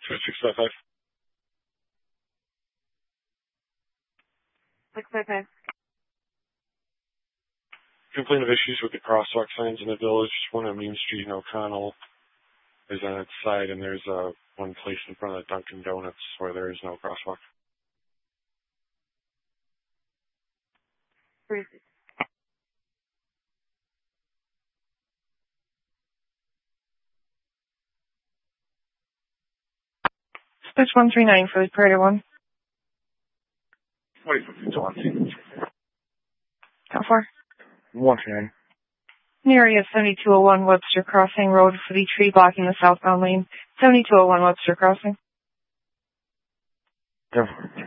655. 655. Complaint of issues with the crosswalk signs in the village. One on Main Street in O'Connell is on its side, and there's one place in front of the Dunkin' Donuts where there is no crosswalk. Where is it? Switch 139 for the Prairie 1. What are you talking? How far? 139. Near 7201 Webster Crossing Road for the tree blocking the southbound lane. 7201 Webster Crossing. Go for it.